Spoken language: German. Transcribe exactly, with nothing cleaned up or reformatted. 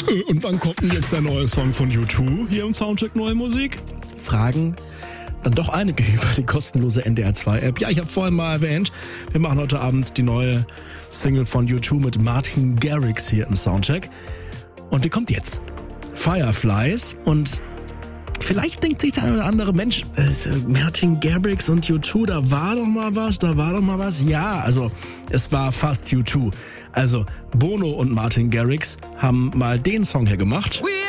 Und wann kommt denn jetzt der neue Song von U zwei hier im Soundcheck Neue Musik? Fragen dann doch einige über die kostenlose N D R zwei App. Ja, ich habe vorhin mal erwähnt, wir machen heute Abend die neue Single von U zwei mit Martin Garrix hier im Soundcheck. Und die kommt jetzt. Fireflies. Und vielleicht denkt sich der eine oder andere, Mensch, äh, Martin Garrix und U zwei, da war doch mal was, da war doch mal was. Ja, also es war fast U zwei. Also Bono und Martin Garrix haben mal den Song hier gemacht. We